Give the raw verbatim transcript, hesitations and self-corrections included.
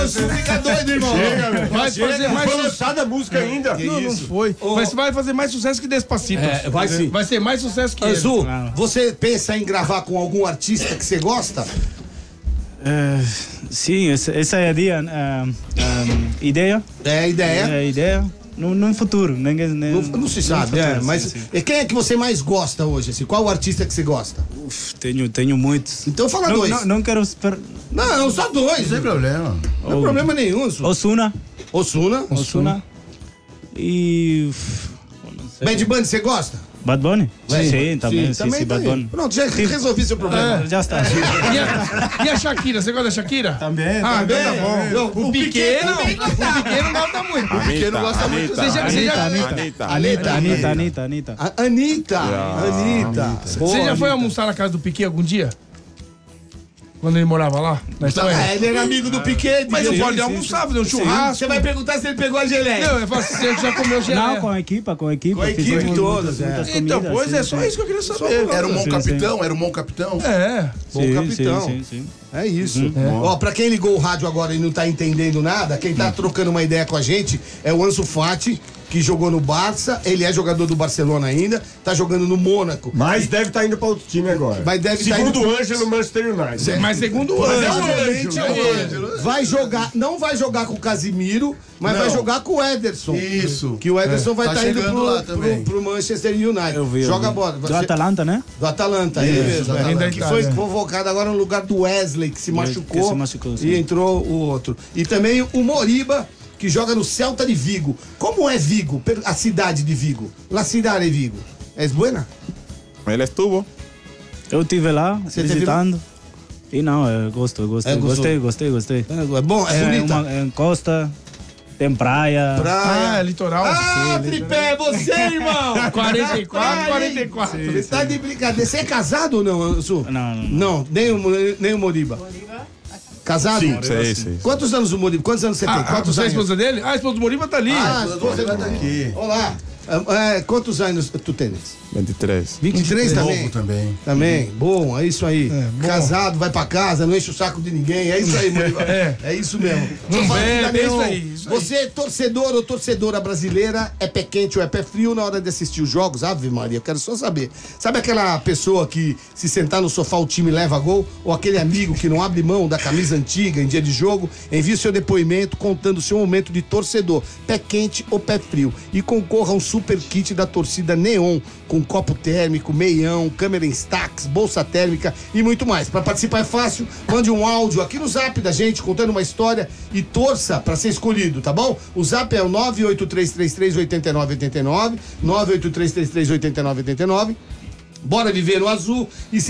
Você fica doido, irmão. Chega, velho. Vai Chega, fazer mais foi su- lançada a música ainda. Não, não foi. Ô. Mas vai fazer mais sucesso que Despacito. É, vai sim. Vai ser mais sucesso que ele. Azul, Claro. você pensa em gravar com algum artista que você gosta? Eh, sim, essa, essa é a dia, ah, ah, ideia. É a ideia. É a ideia. No, no futuro, ninguém. nem- Não, não se no sabe, futuro, é, sim, mas sim. e quem é que você mais gosta hoje? Assim? Qual o artista que você gosta? Uf, tenho, tenho muitos. Então fala não, dois. Não, não quero esperar. Não, só dois. Não tem problema. Não tem problema nenhum. Su. Osuna. Osuna. Osuna. E. uf, não sei. Bad Bunny, você gosta? Bad Bunny? Sim, Sim, também. Sim, também sim, tá Bad aí. Bunny. Pronto, já resolvi seu problema. É, já está. E a, e a Shakira? Você gosta da Shakira? Também. Ah, também. então tá bom. Não, O pequeno, também o pequeno gosta muito. Anitta, Porque não gosta muito. Anitta, Você já- você já- Anitta, Anitta. Anitta. Anitta, Anitta, Anitta. A Anitta. Anitta. Você já foi almoçar na casa do Piquet algum dia? Quando ele morava lá? Na Espanha? Ah, ele era amigo do Piquet. Mas eu sim, pode sim, almoçar, sim. fazer um churrasco. Você vai perguntar se ele pegou a geleia. Não, eu falo assim, você já comeu geleia. Não, com a equipa, com a equipa. Com a equipe fizemos todas, muitas, é. muitas Então, comidas, pois sim, é, só sim. isso que eu queria saber. Era um bom Sim, capitão, era um bom capitão. É. Bom Sim, capitão. Sim, sim, sim. É isso. Ó, pra quem ligou o rádio agora e não tá entendendo nada, quem tá trocando uma ideia com a gente é o Ansu Fati, que jogou no Barça, ele é jogador do Barcelona ainda, tá jogando no Mônaco. Mas deve estar indo para outro time agora. Mas deve tá Segundo indo- o Ângelo, Manchester United. Mas segundo o Mas é Ângelo. o Provavelmente Ângelo, é é ele. Vai jogar, não vai jogar com o Casimiro, mas Não. vai jogar com o Ederson. Isso. Que o Ederson vai Tá estar indo chegando pro, lá pro, também. pro Manchester United. Eu vi. eu Joga vi. a bola. Do Você- Atalanta, né? Do Atalanta, ele mesmo. Isso, Atalanta, da que foi Itália. convocado agora no lugar do Wesley, que se Que machucou, se machucou, sim. e entrou o outro. E também o Moriba, que joga no Celta de Vigo. Como é Vigo, per- a cidade de Vigo? La cidade de Vigo. É buena? Ele estuvo. Eu estive lá, Você teve visitando. E não, eu gosto, eu gosto. É, gostou? gostei, gostei, gostei. É bom, é, bonita. uma é costa, tem praia. Praia. Ah, é litoral. Ah, Tripé, é você, irmão! quarenta e quatro, quarenta e quatro. Você tá de brincadeira. Você é casado ou não, Su? Não, não, não. Não, nem o, nem o Moriba. Casado? Sim, sim. Quantos anos o Moriba? Quantos anos você tem? Ah, Quantos você é a anos? esposa dele? Ah, a esposa do Moriba tá ali. Ah, a esposa Tá dele. aqui. Olá. Ah, é, quantos anos tu tens? vinte e três. vinte e três também? Novo também. Também, bom, é isso aí. bom. Casado, vai pra casa, não enche o saco de ninguém. É isso aí, Moriba. É. É isso mesmo. Não Fala, bebe, Damião, é isso aí, isso aí. Você, torcedor ou torcedora brasileira, é pé quente ou é pé frio na hora de assistir os jogos? Ave Maria, eu quero só saber. Sabe aquela pessoa que, se sentar no sofá, o time leva gol? Ou aquele amigo que não abre mão da camisa antiga em dia de jogo? Envie seu depoimento contando o seu momento de torcedor, pé quente ou pé frio. E concorra a um super kit da torcida Neon, com copo térmico, meião, câmera em stacks, bolsa térmica e muito mais. Para participar é fácil, mande um áudio aqui no zap da gente, contando uma história e torça para ser escolhido, tá bom? O zap é o nove oito três três três oito nove oito nove, nove oito três três três oito nove oito nove. Bora viver no azul e se